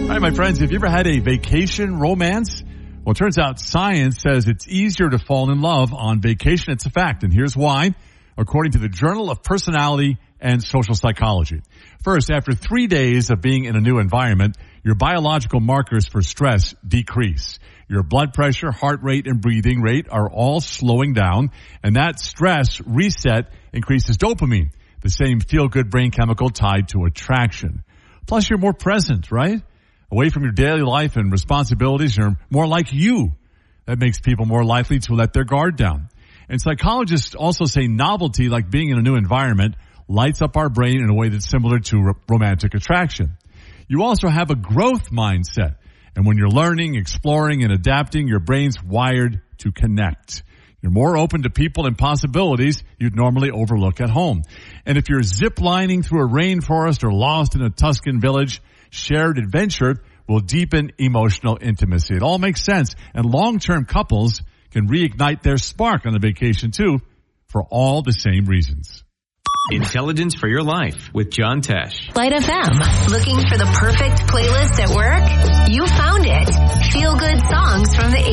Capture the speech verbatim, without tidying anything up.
Hi, my friends. Have you ever had a vacation romance? Well, it turns out science says it's easier to fall in love on vacation. It's a fact, and here's why, according to the Journal of Personality and Social Psychology. First, after three days of being in a new environment, your biological markers for stress decrease. Your blood pressure, heart rate, and breathing rate are all slowing down, and that stress reset increases dopamine, the same feel-good brain chemical tied to attraction. Plus, you're more present, right? Away from your daily life and responsibilities, you're more like you. That makes people more likely to let their guard down. And psychologists also say novelty, like being in a new environment, lights up our brain in a way that's similar to ro- romantic attraction. You also have a growth mindset. And when you're learning, exploring, and adapting, your brain's wired to connect. You're more open to people and possibilities you'd normally overlook at home. And if you're ziplining through a rainforest or lost in a Tuscan village, shared adventure will deepen emotional intimacy. It all makes sense. And long-term couples can reignite their spark on a vacation too, for all the same reasons. Intelligence for your life with John Tesh. Light F M. Looking for the perfect playlist at work? You found it. Feel good songs from the